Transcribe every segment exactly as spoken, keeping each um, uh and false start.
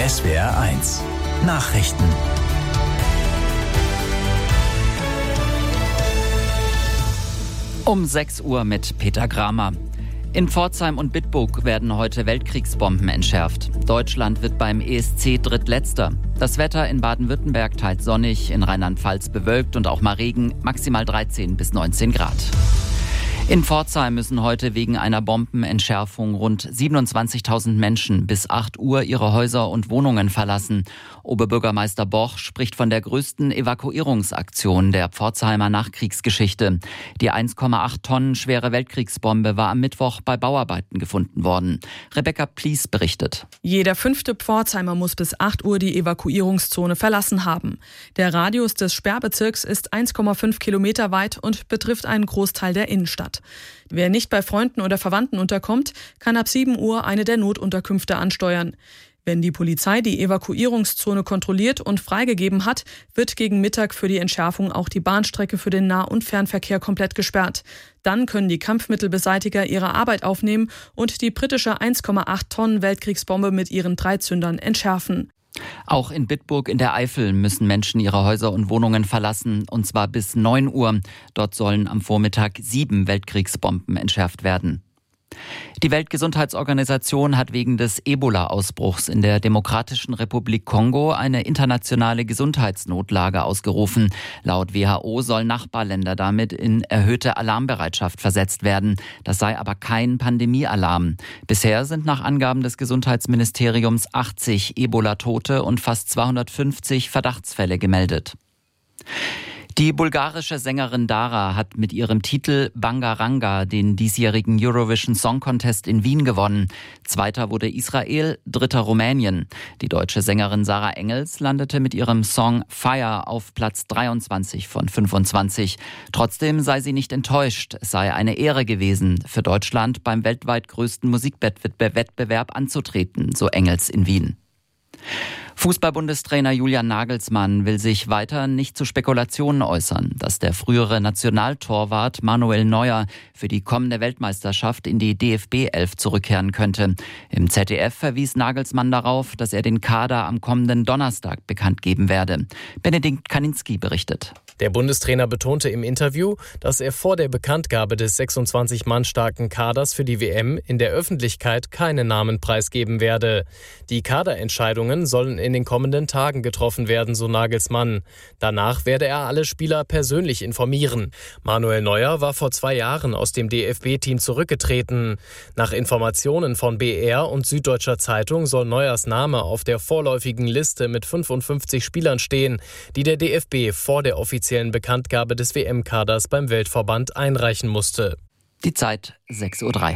S W R eins Nachrichten. Um sechs Uhr mit Peter Kramer. In Pforzheim und Bitburg werden heute Weltkriegsbomben entschärft. Deutschland wird beim E S C drittletzter. Das Wetter in Baden-Württemberg teils sonnig, in Rheinland-Pfalz bewölkt und auch mal Regen, maximal dreizehn bis neunzehn Grad. In Pforzheim müssen heute wegen einer Bombenentschärfung rund siebenundzwanzigtausend Menschen bis acht Uhr ihre Häuser und Wohnungen verlassen. Oberbürgermeister Boch spricht von der größten Evakuierungsaktion der Pforzheimer Nachkriegsgeschichte. Die eins Komma acht Tonnen schwere Weltkriegsbombe war am Mittwoch bei Bauarbeiten gefunden worden. Rebecca Plies berichtet. Jeder fünfte Pforzheimer muss bis acht Uhr die Evakuierungszone verlassen haben. Der Radius des Sperrbezirks ist eins Komma fünf Kilometer weit und betrifft einen Großteil der Innenstadt. Wer nicht bei Freunden oder Verwandten unterkommt, kann ab sieben Uhr eine der Notunterkünfte ansteuern. Wenn die Polizei die Evakuierungszone kontrolliert und freigegeben hat, wird gegen Mittag für die Entschärfung auch die Bahnstrecke für den Nah- und Fernverkehr komplett gesperrt. Dann können die Kampfmittelbeseitiger ihre Arbeit aufnehmen und die britische eins Komma acht Tonnen Weltkriegsbombe mit ihren drei Zündern entschärfen. Auch in Bitburg in der Eifel müssen Menschen ihre Häuser und Wohnungen verlassen, und zwar bis neun Uhr. Dort sollen am Vormittag sieben Weltkriegsbomben entschärft werden. Die Weltgesundheitsorganisation hat wegen des Ebola-Ausbruchs in der Demokratischen Republik Kongo eine internationale Gesundheitsnotlage ausgerufen. Laut W H O sollen Nachbarländer damit in erhöhte Alarmbereitschaft versetzt werden. Das sei aber kein Pandemiealarm. Bisher sind nach Angaben des Gesundheitsministeriums achtzig Ebola-Tote und fast zweihundertfünfzig Verdachtsfälle gemeldet. Die bulgarische Sängerin Dara hat mit ihrem Titel Bangaranga den diesjährigen Eurovision Song Contest in Wien gewonnen. Zweiter wurde Israel, dritter Rumänien. Die deutsche Sängerin Sarah Engels landete mit ihrem Song Fire auf Platz dreiundzwanzig von fünfundzwanzig. Trotzdem sei sie nicht enttäuscht. Es sei eine Ehre gewesen, für Deutschland beim weltweit größten Musikwettbewerb anzutreten, so Engels in Wien. Fußball-Bundestrainer Julian Nagelsmann will sich weiter nicht zu Spekulationen äußern, dass der frühere Nationaltorwart Manuel Neuer für die kommende Weltmeisterschaft in die D F B elf zurückkehren könnte. Im Z D F verwies Nagelsmann darauf, dass er den Kader am kommenden Donnerstag bekannt geben werde. Benedikt Kaninski berichtet. Der Bundestrainer betonte im Interview, dass er vor der Bekanntgabe des sechsundzwanzig Mann starken Kaders für die W M in der Öffentlichkeit keine Namen preisgeben werde. Die Kaderentscheidungen sollen in den kommenden Tagen getroffen werden, so Nagelsmann. Danach werde er alle Spieler persönlich informieren. Manuel Neuer war vor zwei Jahren aus dem D F B-Team zurückgetreten. Nach Informationen von B R und Süddeutscher Zeitung soll Neuers Name auf der vorläufigen Liste mit fünfundfünfzig Spielern stehen, die der D F B vor der offiziellen Bekanntgabe des W M-Kaders beim Weltverband einreichen musste. Die Zeit sechs Uhr drei.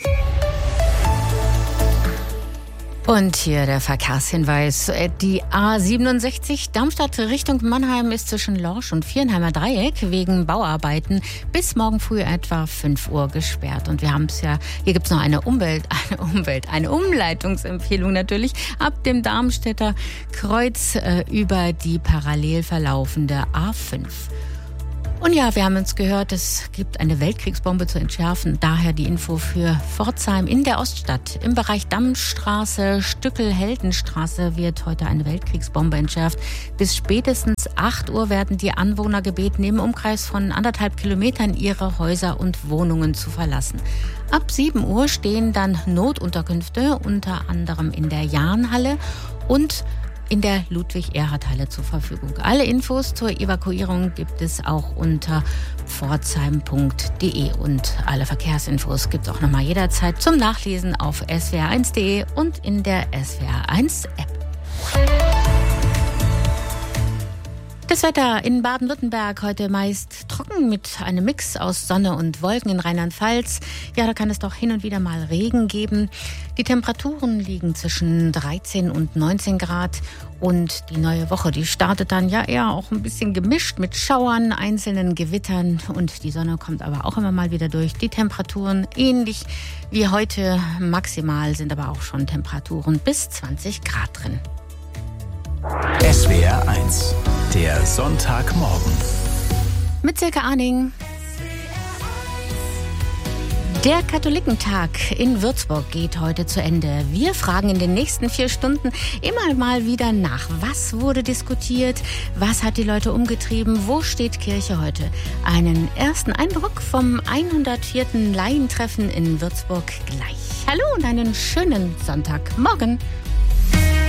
Und hier der Verkehrshinweis. Die A siebenundsechzig Darmstadt Richtung Mannheim ist zwischen Lorsch und Viernheimer Dreieck wegen Bauarbeiten bis morgen früh etwa fünf Uhr gesperrt. Und wir haben es ja, hier gibt es noch eine Umwelt, eine Umwelt, eine Umleitungsempfehlung natürlich ab dem Darmstädter Kreuz äh, über die parallel verlaufende A fünf. Und ja, wir haben uns gehört, es gibt eine Weltkriegsbombe zu entschärfen. Daher die Info für Pforzheim in der Oststadt. Im Bereich Dammstraße, Stückel-Heldenstraße wird heute eine Weltkriegsbombe entschärft. Bis spätestens acht Uhr werden die Anwohner gebeten, im Umkreis von anderthalb Kilometern ihre Häuser und Wohnungen zu verlassen. Ab sieben Uhr stehen dann Notunterkünfte, unter anderem in der Jahnhalle und in der Ludwig-Erhard-Halle zur Verfügung. Alle Infos zur Evakuierung gibt es auch unter pforzheim punkt de und alle Verkehrsinfos gibt es auch nochmal jederzeit zum Nachlesen auf S W R eins punkt de und in der S W R eins App. Das Wetter in Baden-Württemberg heute meist trocken mit einem Mix aus Sonne und Wolken in Rheinland-Pfalz. Ja, da kann es doch hin und wieder mal Regen geben. Die Temperaturen liegen zwischen dreizehn und neunzehn Grad. Und die neue Woche, die startet dann ja eher auch ein bisschen gemischt mit Schauern, einzelnen Gewittern. Und die Sonne kommt aber auch immer mal wieder durch. Die Temperaturen ähnlich wie heute. Maximal sind aber auch schon Temperaturen bis zwanzig Grad drin. S W R eins, der Sonntagmorgen. Mit Silke Arning. Der Katholikentag in Würzburg geht heute zu Ende. Wir fragen in den nächsten vier Stunden immer mal wieder nach. Was wurde diskutiert? Was hat die Leute umgetrieben? Wo steht Kirche heute? Einen ersten Eindruck vom hundertvierten Laientreffen in Würzburg gleich. Hallo und einen schönen Sonntagmorgen.